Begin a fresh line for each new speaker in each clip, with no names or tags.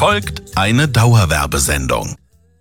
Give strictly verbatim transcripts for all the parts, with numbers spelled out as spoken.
folgt eine Dauerwerbesendung.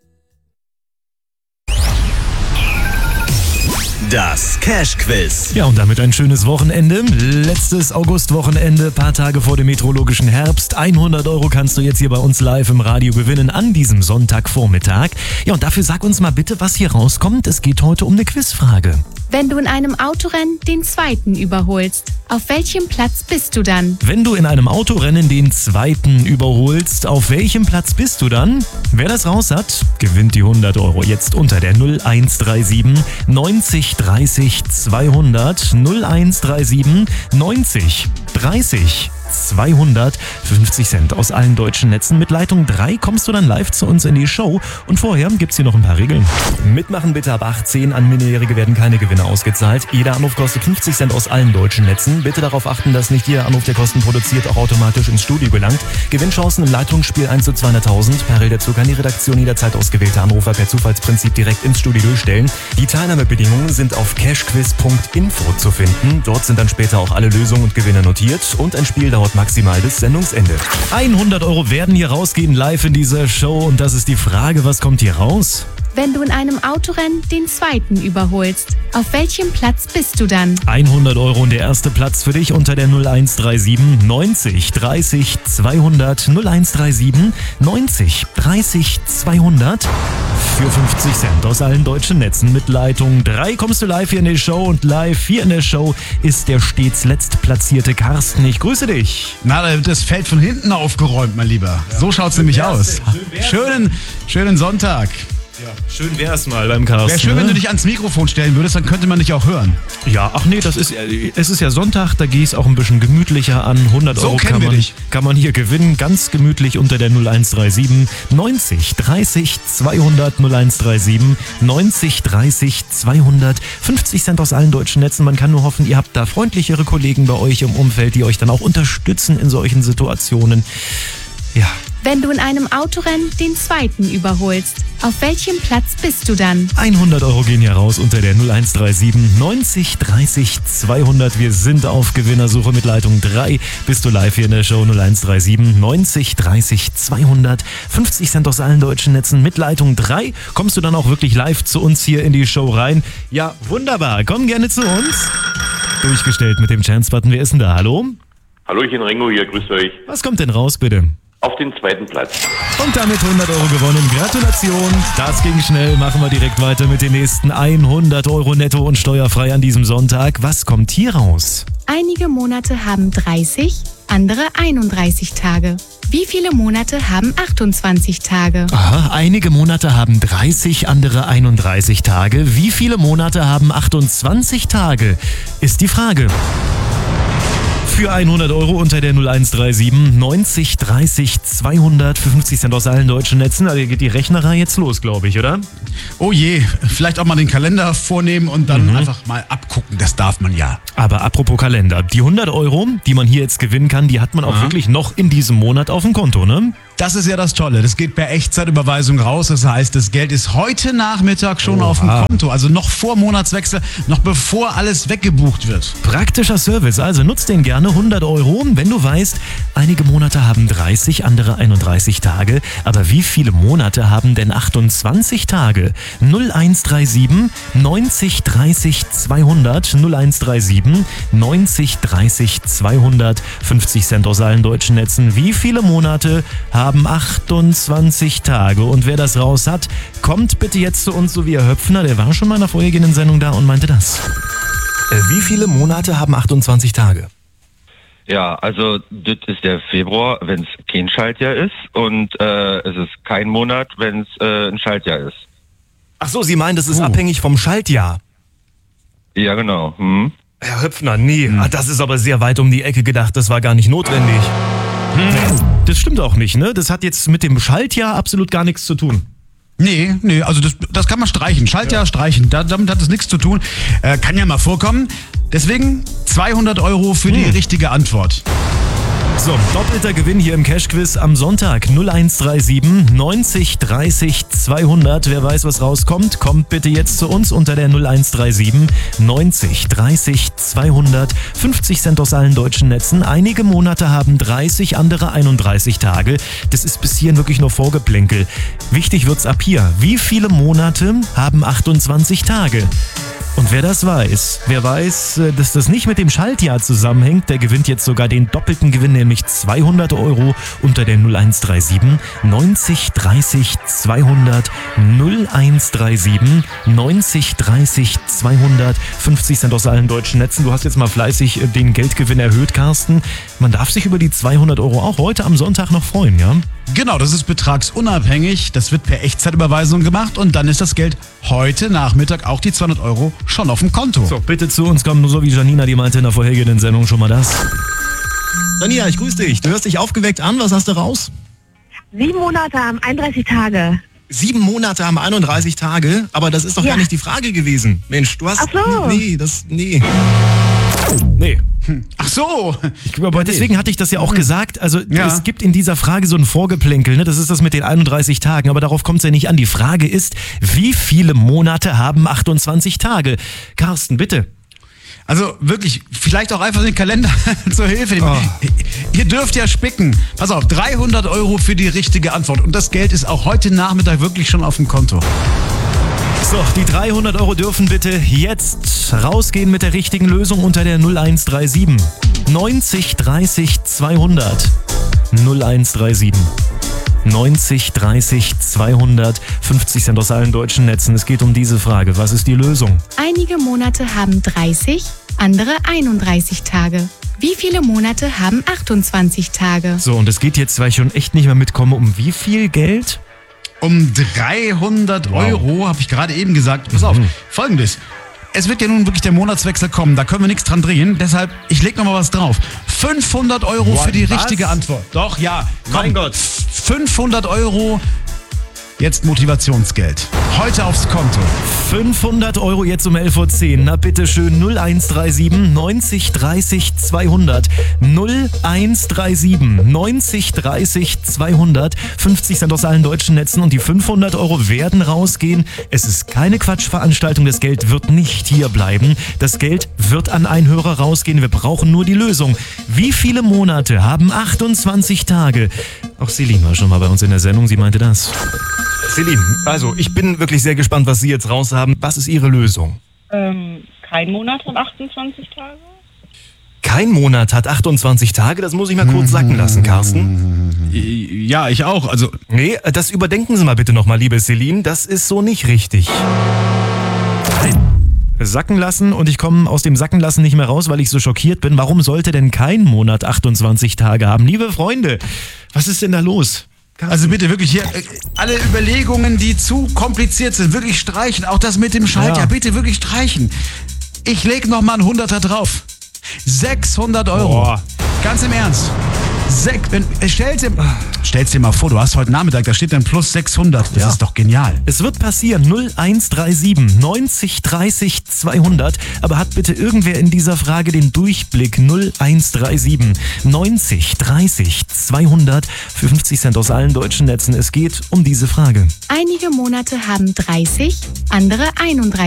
Das Cash-Quiz.
Ja, und damit ein schönes Wochenende. Letztes Augustwochenende, paar Tage vor dem meteorologischen Herbst. hundert Euro kannst du jetzt hier bei uns live im Radio gewinnen an diesem Sonntagvormittag. Ja, und dafür sag uns mal bitte, was hier rauskommt. Es geht heute um eine Quizfrage.
Wenn du in einem Autorennen den Zweiten überholst, auf welchem Platz bist du dann?
Wenn du in einem Autorennen den Zweiten überholst, auf welchem Platz bist du dann? Wer das raus hat, gewinnt die hundert Euro. Jetzt unter der null eins drei sieben neunzig dreißig zweihundert. null eins drei sieben neunzig dreißig zweihundert. fünfzig Cent aus allen deutschen Netzen. Mit Leitung drei kommst du dann live zu uns in die Show. Und vorher gibt's hier noch ein paar Regeln. Mitmachen bitte ab achtzehn. An Minderjährige werden keine Gewinne ausgezahlt. Jeder Anruf kostet fünfzig Cent aus allen deutschen Netzen. Bitte darauf achten, dass nicht jeder Anruf, der Kosten produziert, auch automatisch ins Studio gelangt. Gewinnchancen im Leitungsspiel eins zu zweihunderttausend. Per dazu kann die Redaktion jederzeit ausgewählte Anrufer per Zufallsprinzip direkt ins Studio durchstellen. Die Teilnahmebedingungen sind auf cashquiz punkt info zu finden. Dort sind dann später auch alle Lösungen und Gewinne notiert. Und ein Spiel dauert maximal bis Sendungsende. hundert Euro werden hier rausgehen live in dieser Show. Und das ist die Frage, was kommt hier raus?
Wenn du in einem Autorennen den Zweiten überholst, auf welchem Platz bist du dann?
hundert Euro und der erste Platz für dich unter der null eins drei sieben neunzig dreißig zweihundert. null eins drei sieben neunzig dreißig zweihundert. Für fünfzig Cent aus allen deutschen Netzen. Mit Leitung drei kommst du live hier in die Show. Und live hier in der Show ist der stets letztplatzierte Carsten. Ich grüße dich.
Na, das Feld von hinten aufgeräumt, mein Lieber. Ja. So schaut's nämlich aus. Schön schönen, schönen Sonntag.
Ja, schön wär's mal beim Carsten.
Wäre schön,
ne?
wenn du dich ans Mikrofon stellen würdest, dann könnte man dich auch hören.
Ja, ach nee, das ist, es ist ja Sonntag, da gehe ich es auch ein bisschen gemütlicher an. hundert
So
Euro
kennen
kann
wir
man,
dich.
kann man hier gewinnen, ganz gemütlich unter der null eins drei sieben neunzig dreißig zweihundert. null eins drei sieben neunzig dreißig zweihundert. fünfzig Cent aus allen deutschen Netzen. Man kann nur hoffen, ihr habt da freundlichere Kollegen bei euch im Umfeld, die euch dann auch unterstützen in solchen Situationen. Ja.
Wenn du in einem Autorennen den Zweiten überholst, auf welchem Platz bist du dann?
hundert Euro gehen hier raus unter der null eins drei sieben neunzig dreißig zweihundert. Wir sind auf Gewinnersuche mit Leitung drei. Bist du live hier in der Show null eins drei sieben neunzig dreißig zweihundert. fünfzig Cent aus allen deutschen Netzen. Mit Leitung drei kommst du dann auch wirklich live zu uns hier in die Show rein. Ja, wunderbar. Komm gerne zu uns. Durchgestellt mit dem Chance-Button. Wer ist denn da? Hallo?
Hallo, ich bin Ringo hier. Grüßt euch.
Was kommt denn raus, bitte?
Auf den zweiten Platz.
Und damit hundert Euro gewonnen. Gratulation. Das ging schnell. Machen wir direkt weiter mit den nächsten hundert Euro netto und steuerfrei an diesem Sonntag. Was kommt hier raus?
Einige Monate haben dreißig, andere einunddreißig Tage. Wie viele Monate haben achtundzwanzig Tage?
Aha, einige Monate haben dreißig, andere einunddreißig Tage. Wie viele Monate haben achtundzwanzig Tage? Ist die Frage. Für hundert Euro unter der null eins drei sieben neunzig dreißig zweihundert. Für fünfzig Cent aus allen deutschen Netzen. Also geht die Rechnerei jetzt los, glaube ich, oder?
Oh je, vielleicht auch mal den Kalender vornehmen und dann mhm. einfach mal abgucken. Das darf man ja.
Aber apropos Kalender, die hundert Euro, die man hier jetzt gewinnen kann, die hat man auch Aha. wirklich noch in diesem Monat auf dem Konto, ne?
Das ist ja das Tolle. Das geht per Echtzeitüberweisung raus. Das heißt, das Geld ist heute Nachmittag schon Oha. auf dem Konto. Also noch vor Monatswechsel, noch bevor alles weggebucht wird.
Praktischer Service. Also nutzt den gerne. hundert Euro. Wenn du weißt, einige Monate haben dreißig, andere einunddreißig Tage. Aber wie viele Monate haben denn achtundzwanzig Tage? null eins drei sieben neunzig dreißig zweihundert. null eins drei sieben neunzig dreißig zweihundert. fünfzig Cent aus allen deutschen Netzen. Wie viele Monate haben achtundzwanzig Tage? Und wer das raus hat, kommt bitte jetzt zu uns, so wie Herr Höpfner. Der war schon mal in der vorhergehenden Sendung da und meinte das. Wie viele Monate haben achtundzwanzig Tage?
Ja, also das ist der Februar, wenn es kein Schaltjahr ist, und äh, es ist kein Monat, wenn es äh, ein Schaltjahr ist.
Ach so, Sie meinen, das ist
uh.
abhängig vom Schaltjahr?
Ja, genau. Hm.
Herr Höpfner, nee, hm. das ist aber sehr weit um die Ecke gedacht, das war gar nicht notwendig. Hm. Nee, das stimmt auch nicht, ne? Das hat jetzt mit dem Schaltjahr absolut gar nichts zu tun.
Nee, nee, also das, das kann man streichen. Schaltjahr ja. streichen, da, damit hat es nichts zu tun. Äh, kann ja mal vorkommen. Deswegen zweihundert Euro für hm. die richtige Antwort.
So, doppelter Gewinn hier im Cash-Quiz am Sonntag. null eins drei sieben neunzig dreißig zweihundert. Wer weiß, was rauskommt, kommt bitte jetzt zu uns unter der null eins drei sieben neunzig dreißig zweihundert. fünfzig Cent aus allen deutschen Netzen. Einige Monate haben dreißig, andere einunddreißig Tage. Das ist bis hierhin wirklich nur Vorgeplänkel. Wichtig wird's ab hier. Wie viele Monate haben achtundzwanzig Tage? Und wer das weiß, wer weiß, dass das nicht mit dem Schaltjahr zusammenhängt, der gewinnt jetzt sogar den doppelten Gewinn, nämlich zweihundert Euro unter der null eins drei sieben neunzig dreißig zweihundert. null eins drei sieben neunzig dreißig zweihundert. fünfzig Cent aus allen deutschen Netzen. Du hast jetzt mal fleißig den Geldgewinn erhöht, Carsten. Man darf sich über die zweihundert Euro auch heute am Sonntag noch freuen, ja?
Genau, das ist betragsunabhängig. Das wird per Echtzeitüberweisung gemacht und dann ist das Geld heute Nachmittag, auch die zweihundert Euro, schon auf dem Konto.
So, bitte zu uns kommen, so wie Janina, die meinte in der vorhergehenden Sendung schon mal das.
Janina, ich grüße dich. Du hörst dich aufgeweckt an. Was hast du raus?
Sieben Monate haben einunddreißig Tage.
Sieben Monate haben einunddreißig Tage, aber das ist doch
Ja.
gar nicht die Frage gewesen. Mensch, du hast...
Ach so.
Nee, das... Nee.
Nee.
Ach so.
Ich, aber deswegen hatte ich das ja auch gesagt. Also
Ja.
es gibt in dieser Frage so ein Vorgeplänkel, ne? Das ist das mit den einunddreißig Tagen, aber darauf kommt es ja nicht an. Die Frage ist, wie viele Monate haben achtundzwanzig Tage? Carsten, bitte.
Also wirklich, vielleicht auch einfach den Kalender zur Hilfe nehmen.
Oh.
Ihr dürft ja spicken. Pass auf, dreihundert Euro für die richtige Antwort. Und das Geld ist auch heute Nachmittag wirklich schon auf dem Konto.
So, die dreihundert Euro dürfen bitte jetzt rausgehen mit der richtigen Lösung unter der null eins drei sieben neunzig dreißig zweihundert. null eins drei sieben neunzig dreißig zweihundert. fünfzig Cent aus allen deutschen Netzen. Es geht um diese Frage. Was ist die Lösung?
Einige Monate haben dreißig, andere einunddreißig Tage. Wie viele Monate haben achtundzwanzig Tage?
So, und es geht jetzt, weil ich schon echt nicht mehr mitkomme, um wie viel Geld?
Um dreihundert Euro, habe ich gerade eben gesagt. Pass auf, folgendes. Es wird ja nun wirklich der Monatswechsel kommen, da können wir nichts dran drehen. Deshalb, ich leg noch mal was drauf. fünfhundert Euro für die
Was?
richtige Antwort. Doch, ja. Komm.
Mein Gott.
fünfhundert Euro, jetzt Motivationsgeld. Heute aufs Konto.
fünfhundert Euro jetzt um elf Uhr zehn. Na bitteschön, null eins drei sieben neunzig dreißig zweihundert. null eins drei sieben neunzig dreißig zweihundert. fünfzig Cent aus allen deutschen Netzen und die fünfhundert Euro werden rausgehen. Es ist keine Quatschveranstaltung, das Geld wird nicht hier bleiben. Das Geld wird an einen Hörer rausgehen. Wir brauchen nur die Lösung. Wie viele Monate haben achtundzwanzig Tage? Auch Celine war schon mal bei uns in der Sendung, sie meinte das. Celine, also ich bin wirklich sehr gespannt, was Sie jetzt raus haben. Was ist Ihre Lösung?
Ähm, kein Monat hat achtundzwanzig Tage.
Kein Monat hat achtundzwanzig Tage, das muss ich mal kurz sacken lassen, Carsten.
Ja, ich auch. Also,
Nee, das überdenken Sie mal bitte nochmal, liebe Celine. Das ist so nicht richtig. Sacken lassen und ich komme aus dem Sacken lassen nicht mehr raus, weil ich so schockiert bin. Warum sollte denn kein Monat achtundzwanzig Tage haben? Liebe Freunde, was ist denn da los?
also bitte wirklich hier, äh, alle Überlegungen, die zu kompliziert sind, wirklich streichen. Auch das mit dem Schaltjahr,
Ja.
bitte wirklich streichen. Ich leg noch mal einen Hunderter drauf. sechshundert Euro.
Boah.
Ganz im Ernst. Sek wenn, äh, stell's, dir, stell's dir mal vor, du hast heute Nachmittag, da steht dann plus sechshundert. Das
Ja.
ist doch genial.
Es wird passieren, null eins drei sieben neunzig dreißig zweihundert, aber hat bitte irgendwer in dieser Frage den Durchblick? Null eins drei sieben neunzig dreißig zweihundert für fünfzig Cent aus allen deutschen Netzen. Es geht um diese Frage.
Einige Monate haben dreißig, andere einunddreißig.